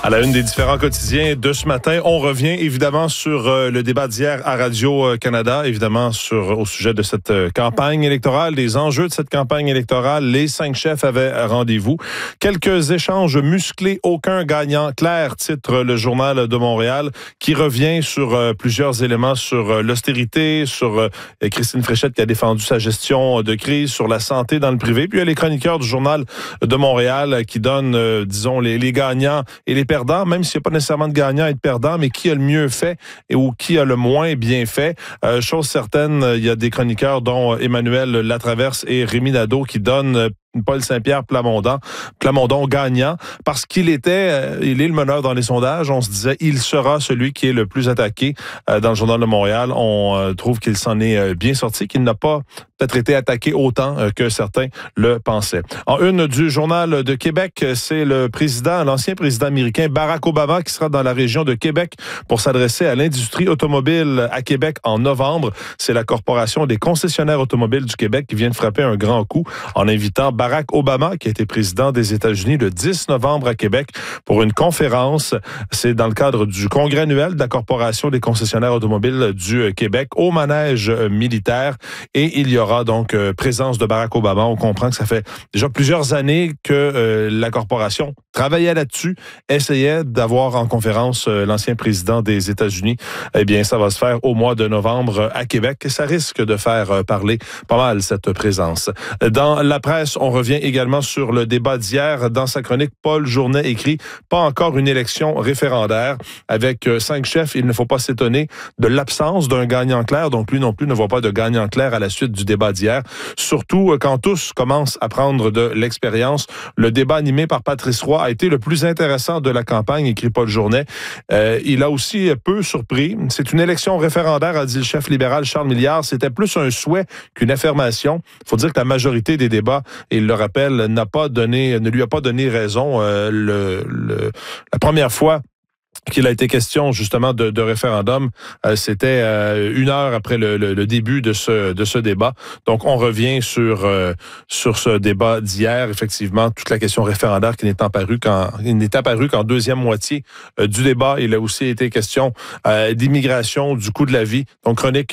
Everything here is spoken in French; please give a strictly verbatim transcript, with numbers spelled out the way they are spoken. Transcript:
À la une des différents quotidiens de ce matin, on revient évidemment sur euh, le débat d'hier à Radio-Canada, évidemment sur au sujet de cette euh, campagne électorale, des enjeux de cette campagne électorale. Les cinq chefs avaient rendez-vous. Quelques échanges musclés, aucun gagnant clair, titre le Journal de Montréal, qui revient sur euh, plusieurs éléments sur euh, l'austérité, sur euh, Christine Fréchette qui a défendu sa gestion de crise, sur la santé dans le privé. Puis il y a les chroniqueurs du Journal de Montréal qui donnent, euh, disons, les, les gagnants et les perdants, même s'il n'y a pas nécessairement de gagnant et de perdant, mais qui a le mieux fait et ou qui a le moins bien fait. Euh, chose certaine, il y a des chroniqueurs dont Emmanuel Latraverse et Rémi Nadeau qui donnent Paul Saint-Pierre Plamondon, Plamondon gagnant, parce qu'il était, euh, il est le meneur dans les sondages. On se disait, il sera celui qui est le plus attaqué euh, dans le Journal de Montréal. On euh, trouve qu'il s'en est euh, bien sorti, qu'il n'a pas peut-être été attaqué autant euh, que certains le pensaient. En une du Journal de Québec, c'est le président, l'ancien président américain Barack Obama qui sera dans la région de Québec pour s'adresser à l'industrie automobile à Québec en novembre. C'est la Corporation des concessionnaires automobiles du Québec qui vient de frapper un grand coup en invitant Barack Obama, qui a été président des États-Unis le dix novembre à Québec pour une conférence. C'est dans le cadre du congrès annuel de la Corporation des concessionnaires automobiles du Québec au manège militaire. Et il y aura donc euh, présence de Barack Obama. On comprend que ça fait déjà plusieurs années que euh, la corporation travaillait là-dessus, essayait d'avoir en conférence euh, l'ancien président des États-Unis. Eh bien, ça va se faire au mois de novembre à Québec et ça risque de faire euh, parler pas mal cette présence. Dans la presse, on revient également sur le débat d'hier. Dans sa chronique, Paul Journet écrit « Pas encore une élection référendaire ». Avec euh, cinq chefs, il ne faut pas s'étonner de l'absence d'un gagnant clair. Donc, lui non plus ne voit pas de gagnant clair à la suite du débat d'hier. Surtout euh, quand tous commencent à prendre de l'expérience. Le débat animé par Patrice Roy a été le plus intéressant de la campagne, écrit Paul Journet. Euh, il a aussi peu surpris. C'est une élection référendaire, a dit le chef libéral Charles Milliard. C'était plus un souhait qu'une affirmation. Il faut dire que la majorité des débats, et il le rappelle, n'a pas donné, ne lui a pas donné raison. Euh, le, le, la première fois qu'il a été question justement de, de référendum, euh, c'était euh, une heure après le, le, le début de ce de ce débat. Donc on revient sur euh, sur ce débat d'hier. Effectivement, toute la question référendaire qui n'est apparue qu'en il n'est apparue qu'en deuxième moitié euh, du débat. Il a aussi été question euh, d'immigration, du coût de la vie. Donc chronique